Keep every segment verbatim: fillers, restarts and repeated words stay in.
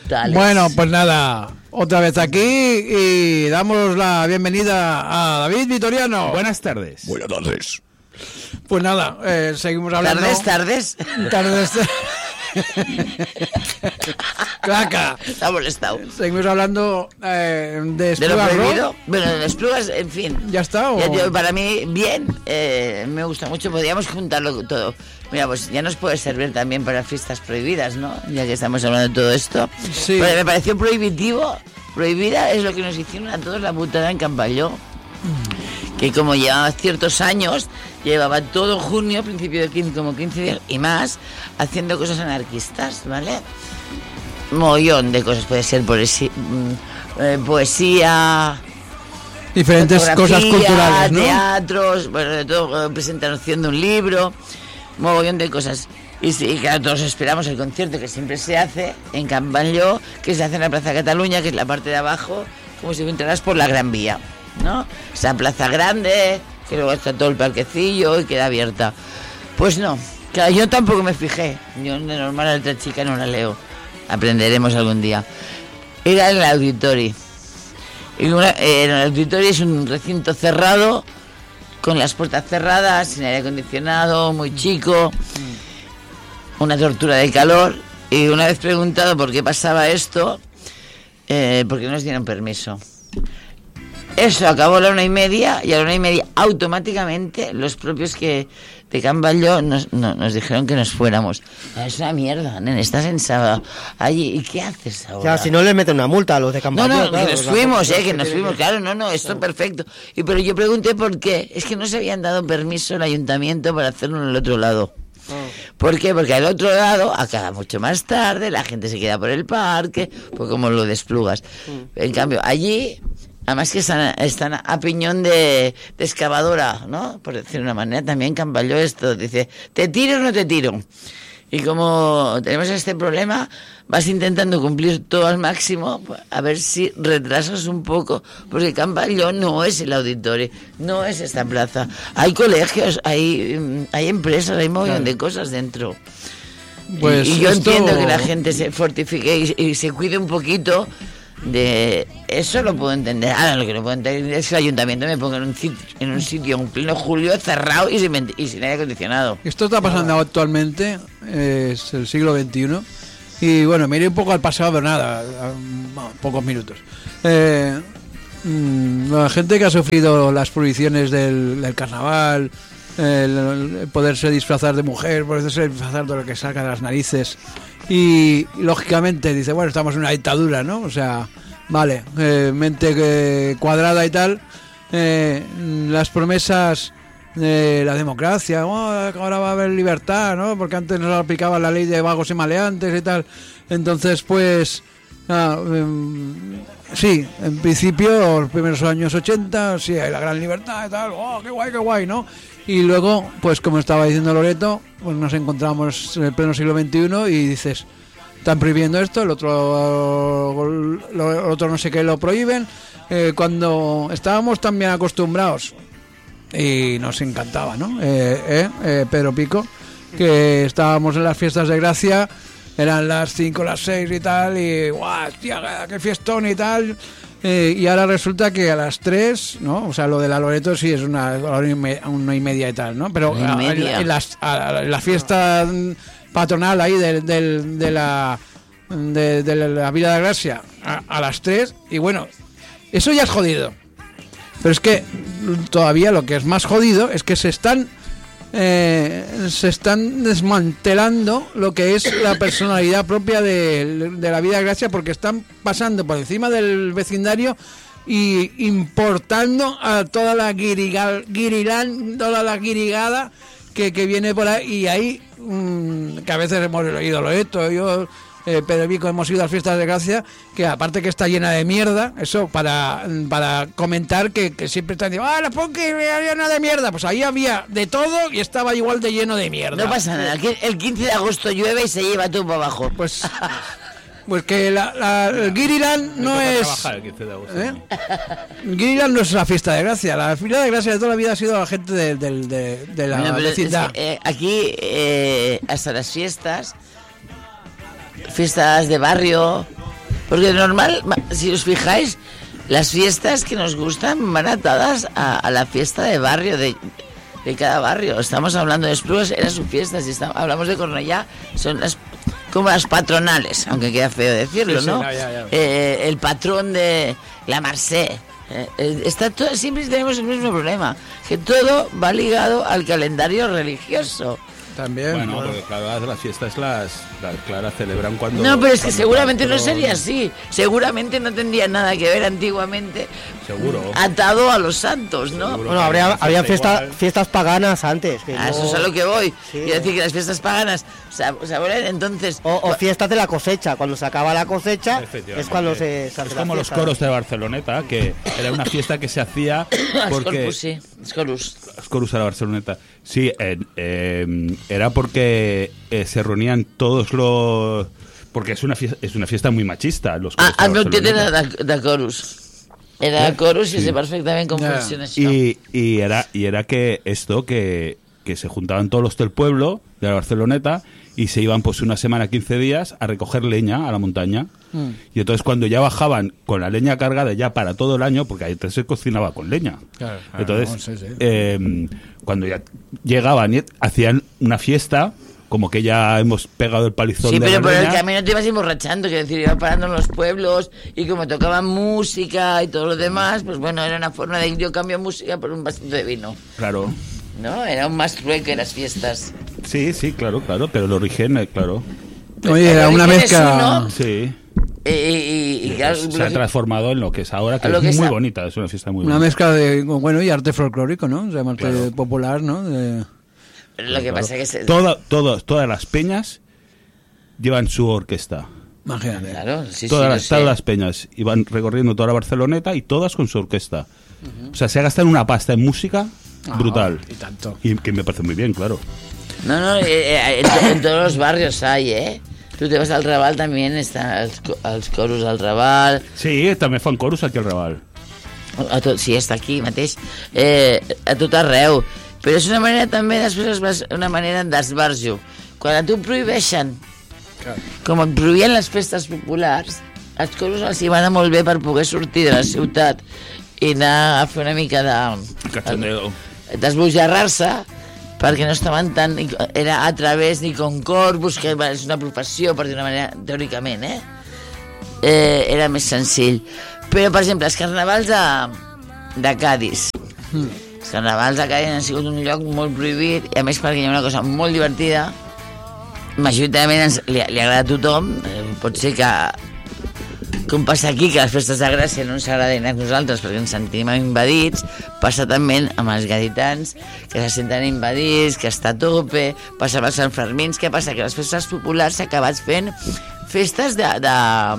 brutales. Bueno, pues nada, otra vez aquí y damos la bienvenida a David Vitoriano. Buenas tardes. Buenas tardes. Pues nada, eh, seguimos hablando. ¿Tardes, tardes? Tardes. Claca. Está molestado. Seguimos hablando eh, de ¿De lo Esplugas prohibido? Rock. Bueno, de las plugas, en fin. ¿Ya está? ¿o? Ya, tío, para mí, bien, eh, me gusta mucho. Podríamos juntarlo todo. Mira, pues ya nos puede servir también para fiestas prohibidas, ¿no? Ya que estamos hablando de todo esto. Sí. Pero me pareció prohibitivo. Prohibida es lo que nos hicieron a todos la putada en Campalló. Que como llevaba ciertos años, llevaba todo junio, principio de quince, como quince días y más, haciendo cosas anarquistas, ¿vale? Mogollón de cosas, puede ser poesía, eh, poesía Diferentes cosas culturales, ¿no? teatros, bueno, de todo, presentación de un libro, mogollón de cosas. Y sí, claro, todos esperamos el concierto que siempre se hace en Campalló, que se hace en la Plaza Cataluña, que es la parte de abajo, como si entraras por la Gran Vía, ¿no? Esa plaza grande, que luego está todo el parquecillo y queda abierta. Pues no, claro, yo tampoco me fijé. Yo de normal a la otra chica no la leo. Aprenderemos algún día. Era en el auditorio. Y una, eh, el auditorio es un recinto cerrado, con las puertas cerradas, sin aire acondicionado, muy chico, una tortura de calor. Y una vez preguntado por qué pasaba esto, eh, porque no nos dieron permiso. Eso acabó a la una y media y a la una y media automáticamente los propios que de Campalló nos, no, nos dijeron que nos fuéramos. Es una mierda, nene, estás en sábado allí, ¿y qué haces ahora? Ya, si no les meten una multa a los de Campalló. No, no, claro, que nos la- fuimos, eh, que que nos tiene fuimos, que- claro, no, no, esto perfecto. Y pero yo pregunté por qué, es que no se habían dado permiso al ayuntamiento para hacerlo en el otro lado. ¿Por qué? Porque al otro lado acaba mucho más tarde, la gente se queda por el parque, pues como lo de Esplugas. En cambio, allí, además que están, están a piñón de, de excavadora, ¿no? Por decir de una manera, también Campalló esto, dice, ¿te tiro o no te tiro? Y como tenemos este problema, vas intentando cumplir todo al máximo, a ver si retrasas un poco, porque Campalló no es el auditorio, no es esta plaza. Hay colegios, hay, hay empresas, hay un montón de cosas dentro. Pues y, y yo esto- entiendo que la gente se fortifique y, y se cuide un poquito de eso, lo puedo entender. Ahora lo que no puedo entender es que el ayuntamiento me ponga en un sitio, en un sitio en pleno julio cerrado y sin, vent- y sin aire acondicionado. Esto está pasando actualmente, es el siglo veintiuno. Y bueno, me iré un poco al pasado, nada, a, bueno, pocos minutos. Eh, mm, la gente que ha sufrido las prohibiciones del, del carnaval, el, el poderse disfrazar de mujer, poderse disfrazar de lo que saca de las narices. Y, y lógicamente dice, bueno, estamos en una dictadura, ¿no? O sea, vale, eh, mente eh, cuadrada y tal. Eh, las promesas de la democracia, oh, que ahora va a haber libertad, ¿no? Porque antes nos aplicaba la ley de vagos y maleantes y tal. Entonces, pues, ah, um, sí, en principio, los primeros años ochenta, sí, hay la gran libertad y tal, oh, qué guay, qué guay, ¿no? Y luego, pues como estaba diciendo Loreto, pues nos encontramos en el pleno siglo veintiuno y dices, están prohibiendo esto, el otro, lo, el otro no sé qué lo prohíben, eh, cuando estábamos tan bien acostumbrados y nos encantaba, ¿no? Eh, eh, eh, Pedro Pico, que estábamos en las fiestas de Gracia, eran las cinco, las seis y tal, y ¡guau, tía, qué fiestón y tal! Eh, y ahora resulta que a las tres, ¿no? O sea, lo de la Loreto sí es una, a la una y me- a una y media y tal, ¿no? Pero Una y a- en, media. en las, a- en la fiesta patronal ahí de, de, de la de, de la Villa de Gracia a, a las tres, y bueno, eso ya es jodido. Pero es que todavía lo que es más jodido es que se están eh, se están desmantelando lo que es la personalidad propia de, de la Vida de Gracia, porque están pasando por encima del vecindario y importando a toda la guirigal, guirilán, toda la guirigada que, que viene por ahí, y ahí mmm, que a veces hemos oído esto, yo eh, Pedro Vico hemos ido a las fiestas de Gracia, que aparte que está llena de mierda, eso para, para comentar que, que siempre están diciendo, ah, la Ponque llena de mierda, pues ahí había de todo y estaba igual de lleno de mierda. No pasa nada, que el quince de agosto llueve y se lleva todo para abajo. Pues, pues que la, la, el Guiriland no Me toca es... trabajar el quince de agosto. ¿Eh? Guiriland no es la fiesta de Gracia, la fiesta de Gracia de toda la vida ha sido la gente de, de, de, de la Bueno, pero es vecindad. que, eh, aquí, eh, hasta las fiestas, fiestas de barrio, Porque normal, si os fijáis, las fiestas que nos gustan van atadas a, a la fiesta de barrio, de, de cada barrio. Estamos hablando de Esplugues, era su fiesta. Si estamos, hablamos de Cornellá, son las como las patronales, aunque queda feo decirlo, sí, ¿no? Sí, ya, ya, ya. Eh, el patrón de la Mercè. Eh, está todo, siempre tenemos el mismo problema, que todo va ligado al calendario religioso. También. Bueno, bueno. porque claro, las fiestas las, las claras celebran cuando... No, pero es que cuando seguramente no patrón- sería así. Seguramente no tendría nada que ver antiguamente Seguro. atado a los santos, ¿no? Seguro. Bueno, habría, Fiesta había fiesta, igual. fiestas paganas antes. Que A no- eso es a lo que voy. Sí. Quiero decir que las fiestas paganas sab- saborean, entonces... O, o fiestas de la cosecha. Cuando se acaba la cosecha Efectivamente. es cuando se, se hace Es la como los fiesta. coros de Barceloneta, que era una fiesta que se hacía porque... Corpus, sí. Escorus. Los coros de la Barceloneta. Sí, eh, eh, era porque eh, se reunían todos los... Porque es una fiesta, es una fiesta muy machista, los coros Ah, de ah, no tiene Barceloneta. nada de, de Corus. Era Corus y Sí. sé perfectament com Ja. funciona això. Y, y era y era que esto que, que se juntaban todos los del pueblo de la Barceloneta y se iban pues una semana, quince días a recoger leña a la montaña. Mm. Y entonces cuando ya bajaban con la leña cargada ya para todo el año, porque ahí se cocinaba con leña. Claro, claro, Entonces, no, sí, sí. eh, cuando ya llegaban y hacían una fiesta, como que ya hemos pegado el palizón Sí, de pero la por el leña. camino te ibas emborrachando, quiero decir, iba parando en los pueblos y como tocaban música y todo lo demás, pues bueno, era una forma de yo cambio música por un vasito de vino, Claro. ¿no? Era un más trueque las fiestas. Sí, sí, claro, claro, pero el origen, eh, claro. Oye, era El una origen es mezcla. uno. Sí. Y, y- y claro, se ha lo- transformado en lo que es ahora, que A lo es que muy es a- bonita, es una fiesta muy Una bonita. mezcla de, bueno, y arte folclórico, ¿no? O sea, arte Claro. popular, ¿no? De- pero lo que Claro. pasa es que... Se, Todo- todo- todas las peñas llevan su orquesta. Imagínate. claro, sí, todas, sí, las, lo todas sé. las peñas iban recorriendo toda la Barceloneta y todas con su orquesta. O sea, se ha gastado una pasta en música brutal. Y tanto. Y que me parece muy bien, claro. No, no, eh, eh, en, to- en todos los barrios hay, ¿eh? Tú te vas al Raval también, están els, co- els coros al Raval, Sí, també fan coros aquí al Raval. a tot, sí, està aquí mateix, eh, a tot arreu. Però és una manera també, després es va, una manera d'esbarjo. Quan a tu prohibeixen, com et prohibien les festes populars, els coros els hi va anar molt bé per poder sortir de la ciutat i anar a fer una mica de... Cachondeo. desbojarrar-se, perquè no estaven tan... Era a través ni con corpus, que és una professió, per dir una manera, teòricament, eh? eh era més senzill. Però, per exemple, els carnavals de, de Cádiz. Mm. Els carnavals de Cádiz han sigut un lloc molt prohibit, i a més perquè hi ha una cosa molt divertida, majoritàriament ens, li, li agrada a tothom, eh, pot ser que com passa aquí, que les festes de Gràcia no ens agraden a nosaltres perquè ens sentim invadits, passa també amb els gaditans, que se senten invadits, que està a tope, passa amb els sanfermins. Què passa? Que les festes populars s'ha acabat fent festes de, de,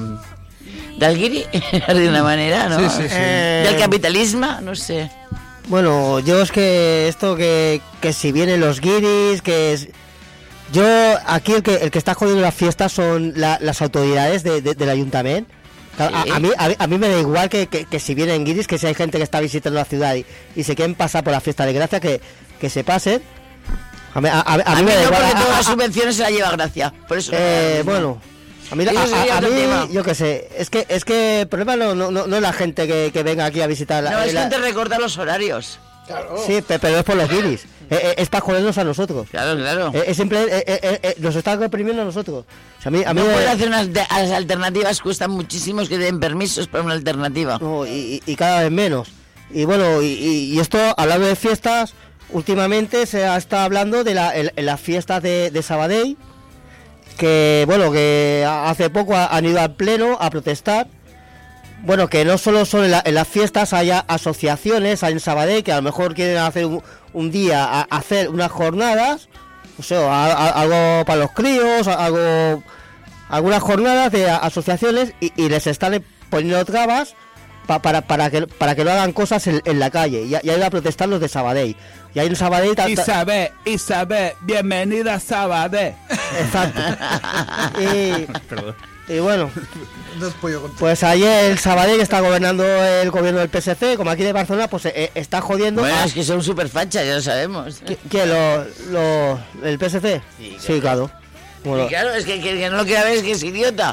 del guiri, per dir una manera, ¿no? Sí, sí, sí. Eh, Del capitalisme, no sé. Bueno, yo es que esto que, que si vienen los guiris, que es... Yo, aquí el que, el que está jodiendo las fiestas son la- las autoridades de- de- del ayuntamiento. A, Sí. a mí, a, mí- a mí me da igual que, que, que si vienen guiris, que si hay gente que está visitando la ciudad y, y se quieren pasar por la fiesta de Gracia, que, que se pasen. A mí, a, a- a A, mí mí me da no, igual. porque a- todas a- las subvenciones se la lleva Gracia. Por eso. eh, bueno, a mí, a, Eso sería a- a otro mí, tema. yo qué sé, es que es que el problema no, no, no, no es la gente que, que venga aquí a visitar la, No, es la- que te recorta los horarios. sí, pe- pero es por los guiris, Eh, eh, es para jodernos a nosotros. Claro, claro. Eh, es simple, eh, eh, eh, eh, nos están reprimiendo a nosotros. O sea, a mí, a mí No me- puede hacer unas de- las alternativas, cuestan muchísimos que den permisos para una alternativa. no, y, y- y cada vez menos. Y bueno, y, y- y esto, hablando de fiestas, últimamente se ha estado hablando de la, en, en las fiestas de, de Sabadell, que bueno, que hace poco ha- han ido al pleno a protestar. Bueno, que no solo son en, la- en las fiestas, hay a- asociaciones hay en Sabadell que a lo mejor quieren hacer un, un día, a- hacer unas jornadas, o sea, a- a- algo para los críos, a- algo, algunas jornadas de a- asociaciones y, y les están poniendo trabas pa- para, para, que, para que no hagan cosas en, en la calle. Y, y ahí va a protestar los de Sabadell. Y ahí en Sabadell... ta- ta- Isabel, Isabel, bienvenida a Sabadell. Exacto. Y, Perdón. y bueno, No os puedo contar. pues ayer el Sabadell, que está gobernando el gobierno del P S C, como aquí de Barcelona, pues eh, está jodiendo... Bueno, a- es que son súper fachas, ya lo sabemos. ¿Qui- ¿Quién? Lo, lo, ¿El P S C? Sí, Sí, claro. Bueno, Y claro, es que, que, que no lo quiera ver es que es idiota.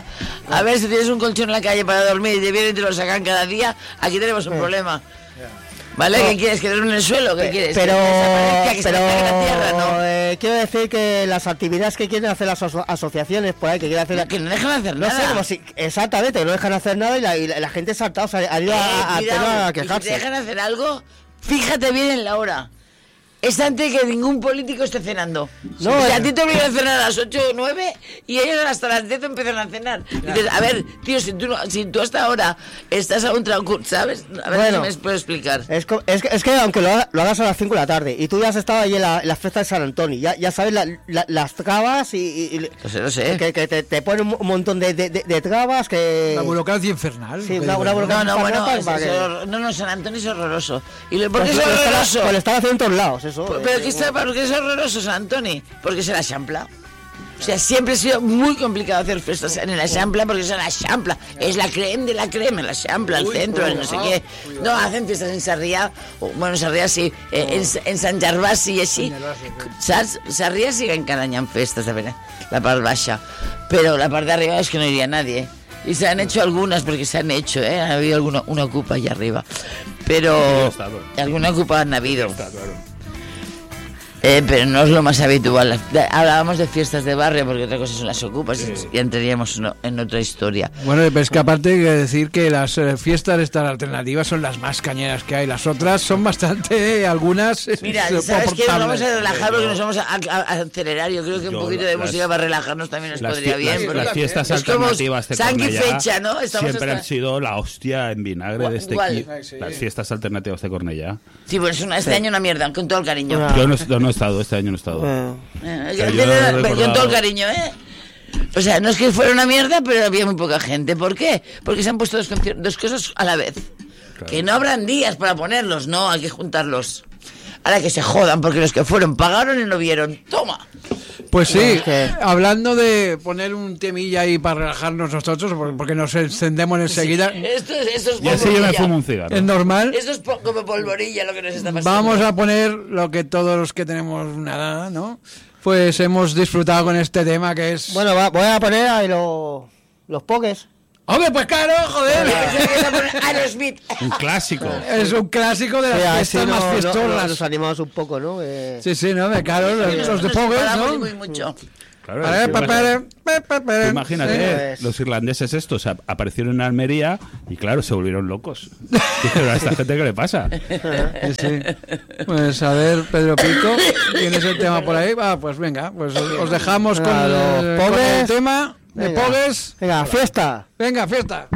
A ver, si tienes un colchón en la calle para dormir y te vienen y te lo sacan cada día, aquí tenemos un Sí. problema. ¿Vale? No. ¿Qué quieres? ¿Que duerme en el suelo? ¿Qué quieres? Pero, ¿Que desaparezca? ¿Que se pero apague la tierra? No. eh, quiero decir que las actividades que quieren hacer las aso- asociaciones por ahí, que quieren hacer... No, que no dejan hacer No nada. sé, como si... Exactamente, no dejan hacer nada y la, y la, la gente saltada, o sea, ha ido a, a, a, Eh, cuidado, a y si quejarse. te dejan hacer algo, fíjate bien en la hora. Es antes que ningún político esté cenando. No, o sea, eh. a ti te obligan a cenar a las ocho o nueve y ellos hasta las diez empiezan a cenar. Y dices, a ver, tío, si tú, no- si tú hasta ahora estás a un tranco, ¿sabes? A ver Bueno. si me puedo explicar. Es, co- es, que- es que aunque lo, haga- lo hagas a las cinco de la tarde y tú ya has estado ahí en la, en la fiesta de San Antonio, ya, ya sabes la- la- las trabas y, y- y- Lo sé, lo sé. que, que te, te ponen un montón de, de, de- de trabas que... La burocracia infernal. Sí, lo que una- digo una yo. burocracia- No, no, bueno, para- es- para es que- horror- no, no, San Antonio es horroroso. ¿Y lo- por qué Pues es lo están- horroroso? pues lo están haciendo en todos lados, eso. Pero, eh, pero ¿qué está, ¿por qué es horroroso San Antonio? Porque es en la Champla. O sea, siempre ha sido muy complicado hacer fiestas en la Champla porque es en la Champla. Es la creme de la creme, en la Champla, el centro, el no sé qué. No, hacen fiestas en Sarriá, o, bueno, en Sarriá sí, eh, en, en San Gervasi y així. Saps? Sarriá sí que encara hi ha festes, de veure, la part baixa. Pero la parte de arriba es que no iría nadie. Y se han hecho algunas, porque se han hecho, ¿eh? Ha habido alguna, una ocupa allá arriba. Pero... Yo he estado. Alguna ocupa han habido. Está claro. Eh, pero no es lo más habitual. De- Hablábamos de fiestas de barrio porque otra cosa son las ocupas y entraríamos no- en otra historia. Bueno, pero es que aparte hay que decir que las eh, fiestas estas alternativas son las más cañeras que hay. Las otras son bastante, eh, algunas... eh, Mira, ¿sabes qué? Nos soportables. vamos a relajar porque nos vamos a, a- a acelerar. Yo creo que un Yo, poquito de las- música para relajarnos también nos Las, podría fie- bien. las- porque las fiestas es como alternativas de sang y Cornellá fecha, ¿no? Estamos siempre hasta- han sido la hostia en vinagre Igual- de este igual. equipo. Las fiestas alternativas de Cornellá. Sí, pues es una, este año una mierda, con todo el cariño. Ah. Yo no, yo no he estado, este año no he estado. eh, Eh, Pero yo- yo yo- he con recordado- todo el cariño, ¿eh? O sea, no es que fuera una mierda, pero había muy poca gente. ¿Por qué? Porque se han puesto dos, concier- dos cosas a la vez. Que no habrán días para ponerlos, no, hay que juntarlos. Ahora que se jodan, porque los que fueron pagaron y no vieron. ¡Toma! Pues sí, Es que- hablando de poner un temilla ahí para relajarnos nosotros, por- porque nos encendemos enseguida, Esto es, esto es Ya sé, yo me polvorilla. fumo un cigarro. es normal. Esto es po- como polvorilla lo que nos está pasando. Vamos a poner lo que todos los que tenemos una edad, ¿no? Pues hemos disfrutado con este tema que es... bueno, va- voy a poner ahí lo- los pokés. ¡Hombre, pues claro, joder! Aerosmith. Un clásico. Es un clásico de las Sí, así fiestas más no- no- fiestorras. nos animamos un poco, ¿no? Eh, Sí, sí, ¿no? De claro, los, los de Pogues, Paramos ¿no? muy mucho. Claro, Pare, es que pa, pare, pa, pa, pare. Tú imagínate, Sí. los irlandeses estos ap- aparecieron en Almería y claro, se volvieron locos. Dijeron, ¿a esta gente qué le pasa? Sí, sí. Pues a ver, Pedro Pico, ¿tienes el tema por ahí? Va, pues venga, pues os os dejamos con Venga, los el, con Pogues. el tema de Venga. Pogues. Venga, fiesta. Venga, fiesta.